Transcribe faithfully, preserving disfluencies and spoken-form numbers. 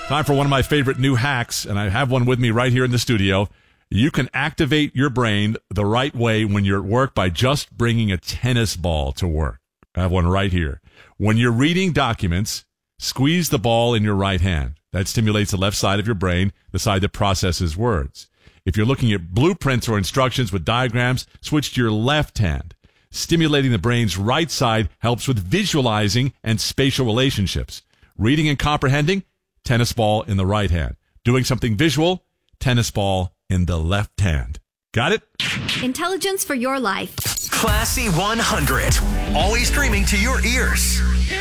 Time for one of my favorite new hacks, and I have one with me right here in the studio. You can activate your brain the right way when you're at work by just bringing a tennis ball to work. I have one right here. When you're reading documents, squeeze the ball in your right hand. That stimulates the left side of your brain, the side that processes words. If you're looking at blueprints or instructions with diagrams, switch to your left hand. Stimulating the brain's right side helps with visualizing and spatial relationships. Reading and comprehending, tennis ball in the right hand. Doing something visual, tennis ball in the left hand. Got it? Intelligence for your life. Classy one hundred. Always streaming to your ears.